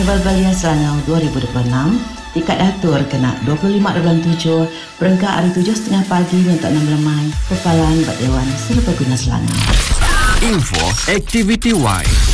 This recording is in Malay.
Festival Belia Selangor 2026, tingkat datur kena 25.7, perengkak hari 7.30 pagi untuk 6 lemai, Pepalan Bat Dewan Serbaguna Selangor. Info Aktiviti Y.